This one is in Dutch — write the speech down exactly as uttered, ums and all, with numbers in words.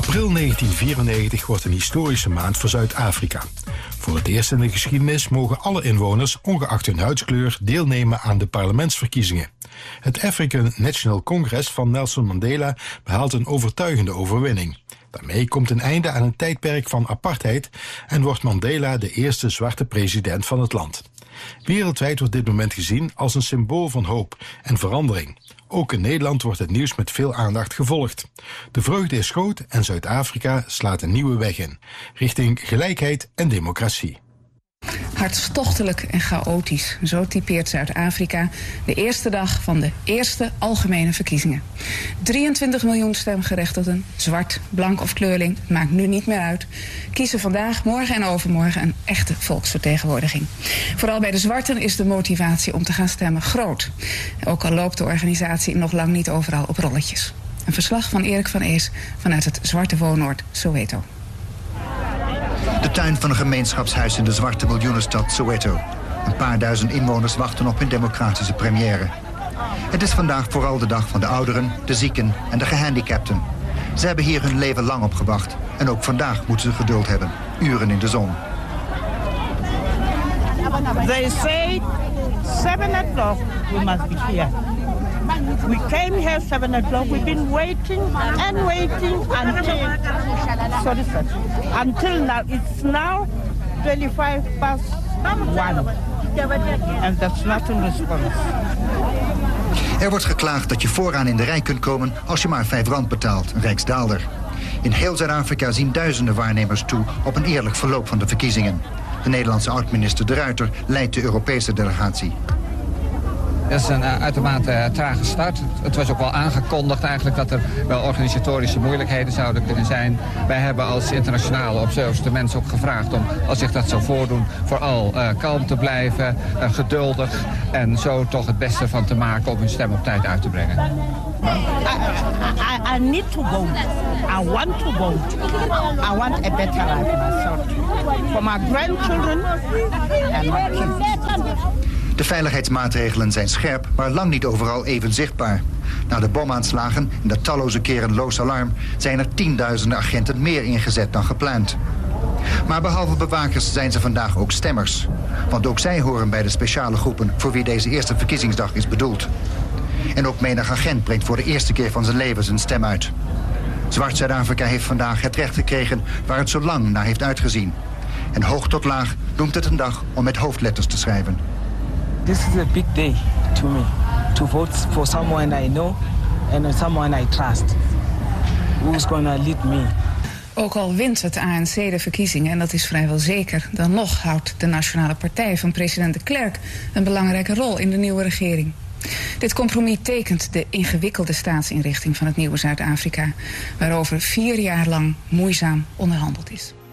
April negentien vierennegentig wordt een historische maand voor Zuid-Afrika. Voor het eerst in de geschiedenis mogen alle inwoners, ongeacht hun huidskleur, deelnemen aan de parlementsverkiezingen. Het African National Congress van Nelson Mandela behaalt een overtuigende overwinning. Daarmee komt een einde aan een tijdperk van apartheid en wordt Mandela de eerste zwarte president van het land. Wereldwijd wordt dit moment gezien als een symbool van hoop en verandering. Ook in Nederland wordt het nieuws met veel aandacht gevolgd. De vreugde is groot en Zuid-Afrika slaat een nieuwe weg in, richting gelijkheid en democratie. Hartstochtelijk en chaotisch, zo typeert Zuid-Afrika de eerste dag van de eerste algemene verkiezingen. drieëntwintig miljoen stemgerechtigden, zwart, blank of kleurling, maakt nu niet meer uit, kiezen vandaag, morgen en overmorgen een echte volksvertegenwoordiging. Vooral bij de zwarten is de motivatie om te gaan stemmen groot. Ook al loopt de organisatie nog lang niet overal op rolletjes. Een verslag van Erik van Ees vanuit het zwarte woonoord Soweto. De tuin van een gemeenschapshuis in de zwarte miljoenenstad Soweto. Een paar duizend inwoners wachten op hun democratische première. Het is vandaag vooral de dag van de ouderen, de zieken en de gehandicapten. Ze hebben hier hun leven lang op gewacht. En ook vandaag moeten ze geduld hebben. Uren in de zon. They say seven o'clock we must be here. We came here seven o'clock. We've been waiting and waiting until sorry, sir, until now. It's now twenty-five past one, and that's not a response. Er wordt geklaagd dat je vooraan in de rij kunt komen als je maar vijf rand betaalt, een rijksdaalder. In heel Zuid-Afrika zien duizenden waarnemers toe op een eerlijk verloop van de verkiezingen. De Nederlandse oud-minister De Ruiter leidt de Europese delegatie. Het is een uh, uitermate uh, trage start. Het was ook wel aangekondigd eigenlijk dat er wel organisatorische moeilijkheden zouden kunnen zijn. Wij hebben als internationale observers de mensen ook gevraagd om, als zich dat zou voordoen, vooral uh, kalm te blijven, uh, geduldig en zo toch het beste van te maken om hun stem op tijd uit te brengen. I, I, I need to vote. I want to vote. I want a better life myself. For my grandchildren and my kids. De veiligheidsmaatregelen zijn scherp, maar lang niet overal even zichtbaar. Na de bomaanslagen en de talloze keren loos alarm zijn er tienduizenden agenten meer ingezet dan gepland. Maar behalve bewakers zijn ze vandaag ook stemmers. Want ook zij horen bij de speciale groepen voor wie deze eerste verkiezingsdag is bedoeld. En ook menig agent brengt voor de eerste keer van zijn leven zijn stem uit. Zwart Zuid-Afrika heeft vandaag het recht gekregen waar het zo lang naar heeft uitgezien. En hoog tot laag noemt het een dag om met hoofdletters te schrijven. This is a big day to me, to vote for someone I know and someone I trust, who's gonna lead me. Ook al wint het A N C de verkiezingen, en dat is vrijwel zeker, dan nog houdt de Nationale Partij van president de Klerk een belangrijke rol in de nieuwe regering. Dit compromis tekent de ingewikkelde staatsinrichting van het nieuwe Zuid-Afrika, waarover vier jaar lang moeizaam onderhandeld is.